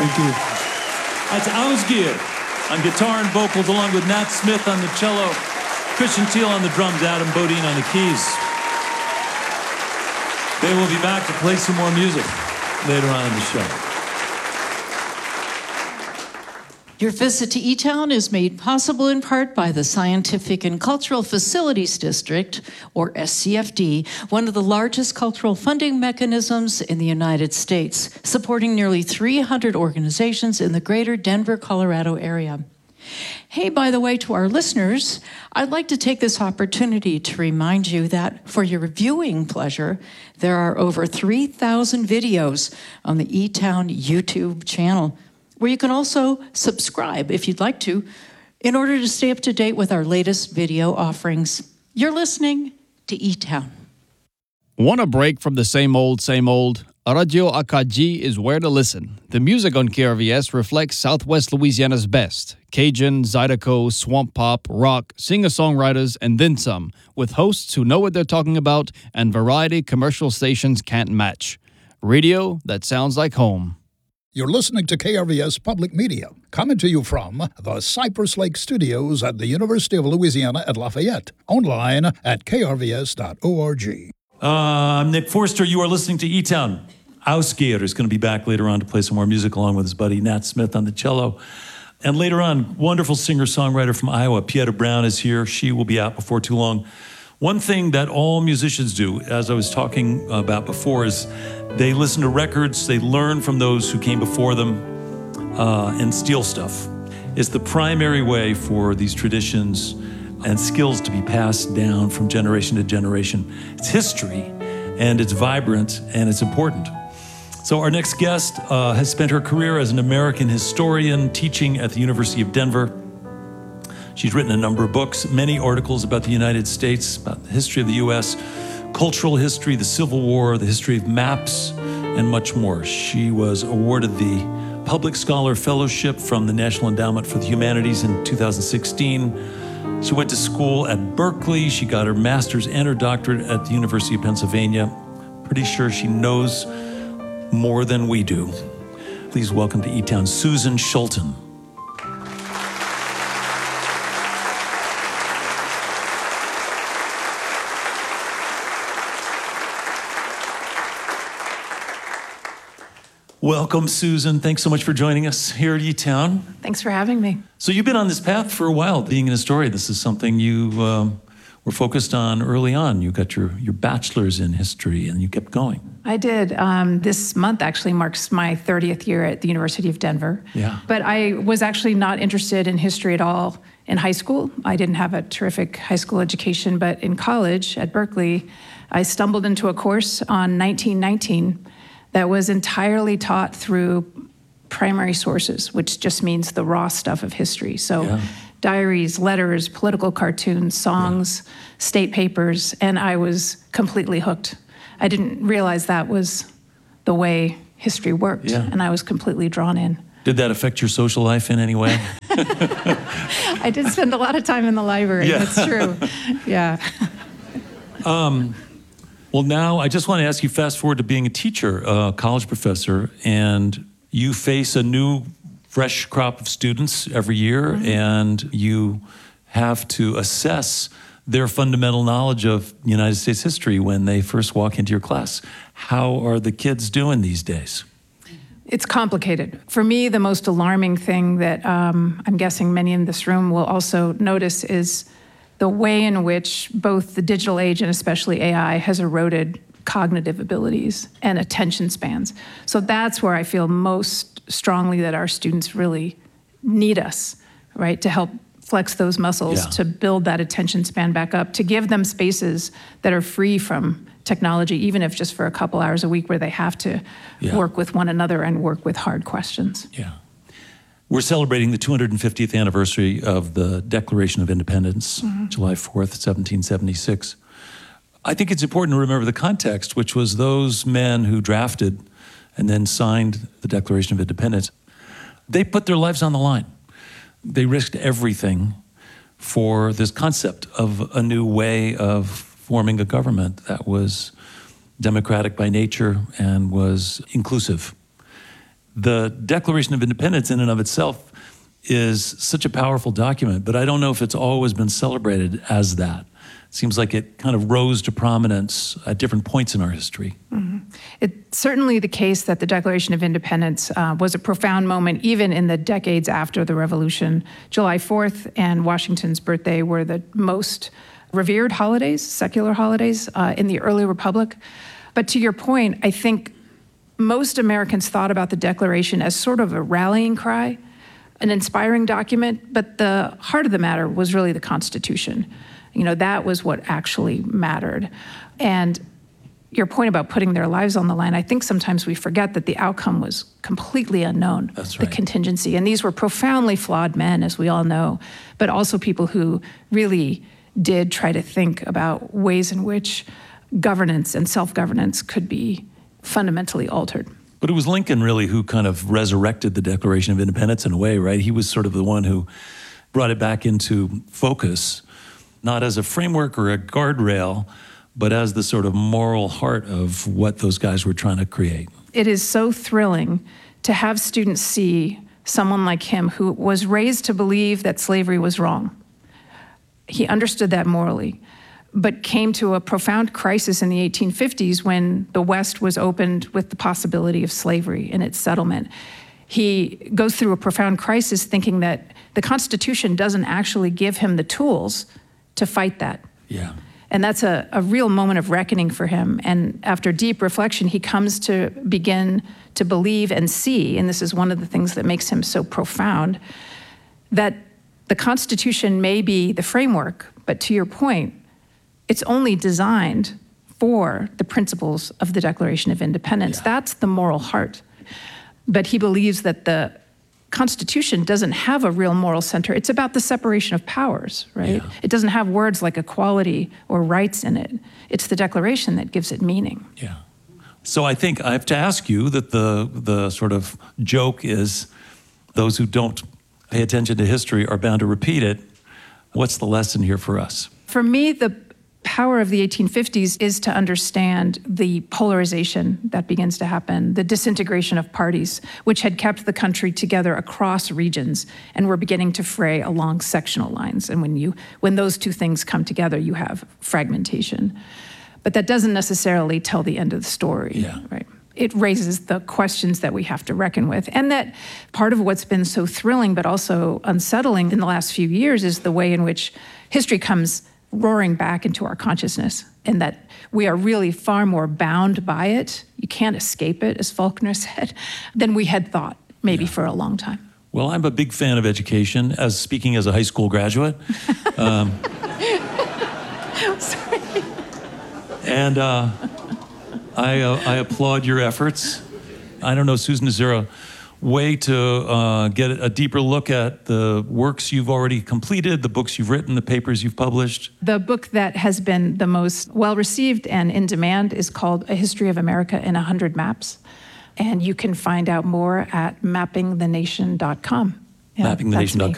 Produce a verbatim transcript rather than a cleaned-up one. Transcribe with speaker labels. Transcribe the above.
Speaker 1: Thank you. That's Ausgear on guitar and vocals, along with Nat Smith on the cello, Christian Thiel on the drums, Adam Bodine on the keys. They will be back to play some more music later on in the show.
Speaker 2: Your visit to E-Town is made possible in part by the Scientific and Cultural Facilities District, or S C F D, one of the largest cultural funding mechanisms in the United States, supporting nearly three hundred organizations in the greater Denver, Colorado area. Hey, by the way, to our listeners, I'd like to take this opportunity to remind you that for your viewing pleasure, there are over three thousand videos on the E-Town YouTube channel, where you can also subscribe if you'd like to, in order to stay up to date with our latest video offerings. You're listening to E-Town.
Speaker 3: Want a break from the same old, same old? Radio Akaji is where to listen. The music on K R V S reflects Southwest Louisiana's best. Cajun, Zydeco, swamp pop, rock, singer-songwriters, and then some, with hosts who know what they're talking about and variety commercial stations can't match. Radio that sounds like home.
Speaker 4: You're listening to K R V S Public Media, coming to you from the Cypress Lake Studios at the University of Louisiana at Lafayette. Online at k r v s dot org.
Speaker 1: Uh, I'm Nick Forster. You are listening to E-Town. Ausgear is going to be back later on to play some more music along with his buddy Nat Smith on the cello. And later on, wonderful singer-songwriter from Iowa, Pieta Brown, is here. She will be out before too long. One thing that all musicians do, as I was talking about before, is they listen to records, they learn from those who came before them, uh, and steal stuff. It's the primary way for these traditions and skills to be passed down from generation to generation. It's history, and it's vibrant, and it's important. So our next guest uh, has spent her career as an American historian teaching at the University of Denver. She's written a number of books, many articles about the United States, about the history of the U S, cultural history, the Civil War, the history of maps, and much more. She was awarded the Public Scholar Fellowship from the National Endowment for the Humanities in two thousand sixteen. She went to school at Berkeley. She got her master's and her doctorate at the University of Pennsylvania. Pretty sure she knows more than we do. Please welcome to E-Town, Susan Schulten. Welcome, Susan. Thanks so much for joining us here at E-Town.
Speaker 5: Thanks for having me.
Speaker 1: So you've been on this path for a while, being an historian. This is something you um, were focused on early on. You got your, your bachelor's in history, and you kept going.
Speaker 5: I did. Um, this month actually marks my thirtieth year at the University of Denver.
Speaker 1: Yeah.
Speaker 5: But I was actually not interested in history at all in high school. I didn't have a terrific high school education, but in college at Berkeley, I stumbled into a course on nineteen nineteen that was entirely taught through primary sources, which just means the raw stuff of history. So yeah. diaries, letters, political cartoons, songs, yeah. state papers, and I was completely hooked. I didn't realize that was the way history worked, yeah. and I was completely drawn in.
Speaker 1: Did that affect your social life in any way?
Speaker 5: I did spend a lot of time in the library, yeah. That's true. Yeah.
Speaker 1: Um, well, now I just want to ask you, fast forward to being a teacher, a college professor, and you face a new, fresh crop of students every year, mm-hmm. and you have to assess their fundamental knowledge of United States history when they first walk into your class. How are the kids doing these days?
Speaker 5: It's complicated. For me, the most alarming thing that um, I'm guessing many in this room will also notice is the way in which both the digital age and especially A I has eroded cognitive abilities and attention spans. So that's where I feel most strongly that our students really need us, right, to help flex those muscles, yeah. to build that attention span back up, to give them spaces that are free from technology, even if just for a couple hours a week where they have to yeah. work with one another and work with hard questions.
Speaker 1: Yeah. We're celebrating the two hundred fiftieth anniversary of the Declaration of Independence, mm-hmm. July fourth, seventeen seventy-six. I think it's important to remember the context, which was those men who drafted and then signed the Declaration of Independence. They put their lives on the line. They risked everything for this concept of a new way of forming a government that was democratic by nature and was inclusive. The Declaration of Independence in and of itself is such a powerful document, but I don't know if it's always been celebrated as that. It seems like it kind of rose to prominence at different points in our history.
Speaker 5: Mm-hmm. It's certainly the case that the Declaration of Independence uh, was a profound moment, even in the decades after the Revolution. July fourth and Washington's birthday were the most revered holidays, secular holidays, uh, in the early Republic. But to your point, I think most Americans thought about the Declaration as sort of a rallying cry, an inspiring document, but the heart of the matter was really the Constitution. You know, that was what actually mattered. And your point about putting their lives on the line, I think sometimes we forget that the outcome was completely unknown.
Speaker 1: That's right.
Speaker 5: The contingency. And these were profoundly flawed men, as we all know, but also people who really did try to think about ways in which governance and self-governance could be fundamentally altered.
Speaker 1: But it was Lincoln really who kind of resurrected the Declaration of Independence in a way, right? He was sort of the one who brought it back into focus, not as a framework or a guardrail, but as the sort of moral heart of what those guys were trying to create.
Speaker 5: It is so thrilling to have students see someone like him who was raised to believe that slavery was wrong. He understood that morally, but came to a profound crisis in the eighteen fifties when the West was opened with the possibility of slavery in its settlement. He goes through a profound crisis thinking that the Constitution doesn't actually give him the tools to fight that.
Speaker 1: Yeah.
Speaker 5: And that's a, a real moment of reckoning for him. And after deep reflection, he comes to begin to believe and see, and this is one of the things that makes him so profound, that the Constitution may be the framework, but to your point, it's only designed for the principles of the Declaration of Independence.
Speaker 1: Yeah.
Speaker 5: That's the moral heart. But he believes that the Constitution doesn't have a real moral center. It's about the separation of powers, right?
Speaker 1: Yeah.
Speaker 5: It doesn't have words like equality or rights in it. It's the Declaration that gives it meaning.
Speaker 1: Yeah. So I think I have to ask you that the the sort of joke is those who don't pay attention to history are bound to repeat it. What's the lesson here for us?
Speaker 5: For me, the power of the eighteen fifties is to understand the polarization that begins to happen, the disintegration of parties, which had kept the country together across regions and were beginning to fray along sectional lines. And when you when those two things come together, you have fragmentation. But that doesn't necessarily tell the end of the story,
Speaker 1: Yeah.
Speaker 5: right? It raises the questions that we have to reckon with. And that part of what's been so thrilling but also unsettling in the last few years is the way in which history comes roaring back into our consciousness, and that we are really far more bound by it, you can't escape it, as Faulkner said, than we had thought, maybe
Speaker 1: Yeah.
Speaker 5: for a long time.
Speaker 1: Well, I'm a big fan of education, as speaking as a high school graduate. Um,
Speaker 5: Sorry.
Speaker 1: and uh, I, uh, I applaud your efforts. I don't know, Susan, is there a way to uh, get a deeper look at the works you've already completed, the books you've written, the papers you've published?
Speaker 5: The book that has been the most well-received and in demand is called A History of America in one hundred Maps. And you can find out more at mapping the nation dot com. Yeah,
Speaker 1: mapping the nation dot com.